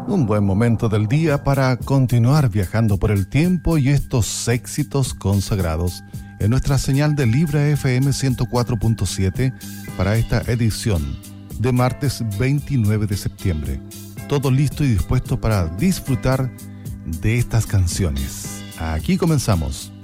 Un buen momento del día para continuar viajando por el tiempo y estos éxitos consagrados en nuestra señal de Libra FM 104.7 para esta edición de martes 29 de septiembre. Todo listo y dispuesto para disfrutar de estas canciones. Aquí comenzamos.